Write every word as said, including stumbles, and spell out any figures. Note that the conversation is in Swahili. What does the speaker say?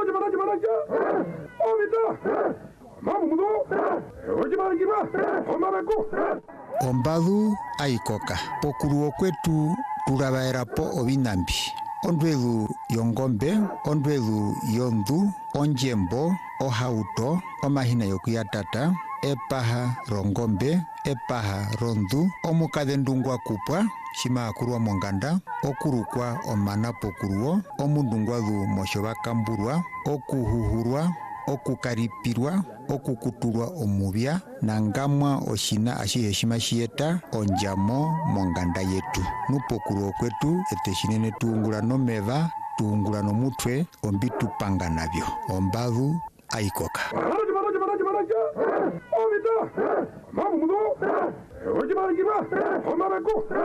Maraja, maraja, maraja. Ovita. Mamudo. Ojibarikiba. Omarako. Ombadu aikoka. Pokuruo kwetu turabaerapo obinambi. Ondwelu yongombe, ondwelu yondu, onjembo, ohauto, omahina yokuyatata, epaha rongombe, epaha rondu, omukadhendungwa kupwa, shima akurwa monganda, okurukwa omana pokuruo, omundungwadu moshoba kamburwa, okuhuhurwa, okukaripirwa, okukutulwa omubya, nangamwa oshina ashihe shima shieta onjamo monganda yetu. Nupokuruo kwetu eteshinene tuungula nomeva, tuungula nomutwe, ombitu panga nabyo. Ombadu aikoka. Maraja, maraja, maraja, maraja. Ovita. Mamudo. Ojibarikiba. Omarako.